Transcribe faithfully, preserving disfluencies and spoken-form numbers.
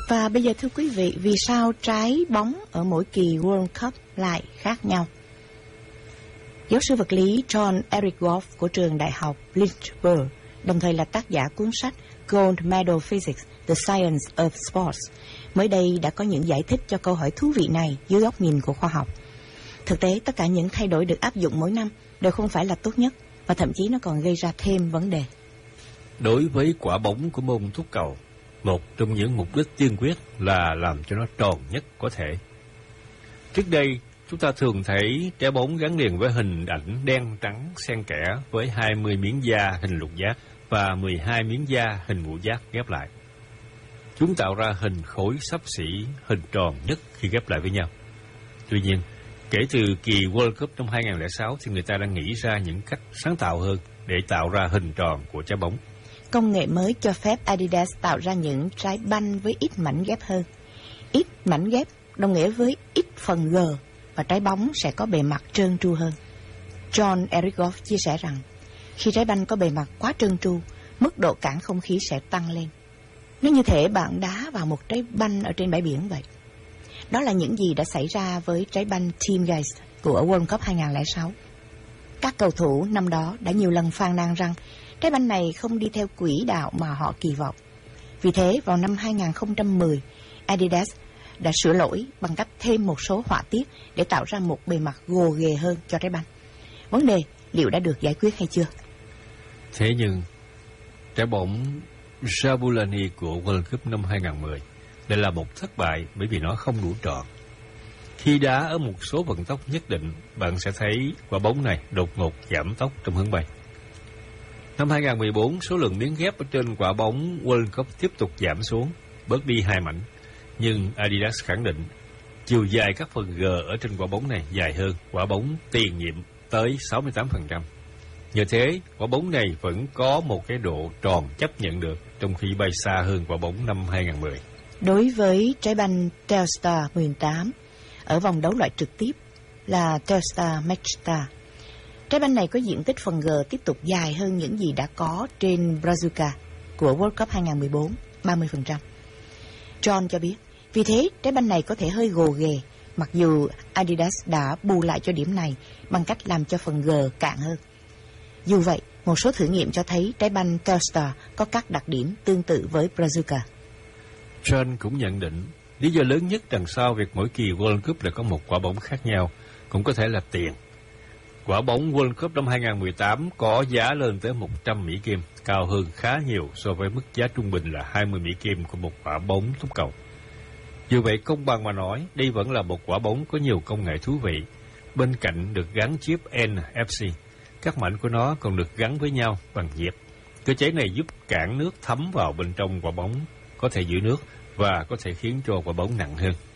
Và bây giờ thưa quý vị, vì sao trái bóng ở mỗi kỳ World Cup lại khác nhau? Giáo sư vật lý John Eric Goff của trường đại học Lynchburg, đồng thời là tác giả cuốn sách Gold Medal Physics: The Science of Sports, mới đây đã có những giải thích cho câu hỏi thú vị này dưới góc nhìn của khoa học. Thực tế, tất cả những thay đổi được áp dụng mỗi năm đều không phải là tốt nhất, và thậm chí nó còn gây ra thêm vấn đề. Đối với quả bóng của môn thúc cầu, một trong những mục đích tiên quyết là làm cho nó tròn nhất có thể. Trước đây, chúng ta thường thấy trái bóng gắn liền với hình ảnh đen trắng xen kẽ với hai mươi miếng da hình lục giác và mười hai miếng da hình ngũ giác ghép lại. Chúng tạo ra hình khối xấp xỉ hình tròn nhất khi ghép lại với nhau. Tuy nhiên, kể từ kỳ World Cup năm hai không không sáu thì người ta đã nghĩ ra những cách sáng tạo hơn để tạo ra hình tròn của trái bóng. Công nghệ mới cho phép Adidas tạo ra những trái banh với ít mảnh ghép hơn. Ít mảnh ghép đồng nghĩa với ít phần G, và trái bóng sẽ có bề mặt trơn tru hơn. John Eric Goff chia sẻ rằng, khi trái banh có bề mặt quá trơn tru, mức độ cản không khí sẽ tăng lên. Nó như thể bạn đá vào một trái banh ở trên bãi biển vậy. Đó là những gì đã xảy ra với trái banh Teamgeist của World Cup hai không không sáu. Các cầu thủ năm đó đã nhiều lần phàn nàn rằng trái banh này không đi theo quỹ đạo mà họ kỳ vọng. Vì thế, vào năm hai không một không, Adidas đã sửa lỗi bằng cách thêm một số họa tiết để tạo ra một bề mặt gồ ghề hơn cho trái banh. Vấn đề liệu đã được giải quyết hay chưa? Thế nhưng, trái bóng Jabulani của World Cup năm hai không một không đây là một thất bại bởi vì nó không đủ tròn. Khi đá ở một số vận tốc nhất định, bạn sẽ thấy quả bóng này đột ngột giảm tốc trong hướng bay. Năm hai không một bốn, số lượng miếng ghép ở trên quả bóng World Cup tiếp tục giảm xuống, bớt đi hai mảnh. Nhưng Adidas khẳng định chiều dài các phần G ở trên quả bóng này dài hơn quả bóng tiền nhiệm tới sáu mươi tám phần trăm. Nhờ thế, quả bóng này vẫn có một cái độ tròn chấp nhận được trong khi bay xa hơn quả bóng năm hai không một không. Đối với trái banh Telstar mười tám ở vòng đấu loại trực tiếp là Telstar Matchstar, trái banh này có diện tích phần G tiếp tục dài hơn những gì đã có trên Brazuca của World Cup hai không một bốn, ba mươi phần trăm. John cho biết, vì thế trái banh này có thể hơi gồ ghề, mặc dù Adidas đã bù lại cho điểm này bằng cách làm cho phần G cạn hơn. Dù vậy, một số thử nghiệm cho thấy trái banh Telstar có các đặc điểm tương tự với Brazuca. John cũng nhận định, lý do lớn nhất đằng sau việc mỗi kỳ World Cup lại có một quả bóng khác nhau cũng có thể là tiền. Quả bóng World Cup năm hai không một tám có giá lên tới một trăm Mỹ Kim, cao hơn khá nhiều so với mức giá trung bình là hai mươi Mỹ Kim của một quả bóng thúc cầu. Dù vậy, công bằng mà nói, đây vẫn là một quả bóng có nhiều công nghệ thú vị. Bên cạnh được gắn chip en ép xê, các mảnh của nó còn được gắn với nhau bằng dẹp. Cơ chế này giúp cản nước thấm vào bên trong quả bóng, có thể giữ nước và có thể khiến cho quả bóng nặng hơn.